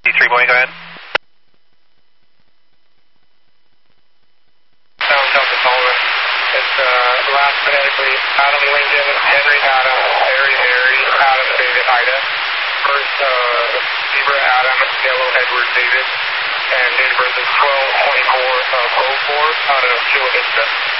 D3 Boeing, go ahead. Sound Delta Sullivan. It's last phonetically Adam Lincoln, Henry Adam, Harry Harry, Adam David Ida. First Zebra Adam, Yellow Edward David. And date of birth is 12/24/04 out of Chula Vista.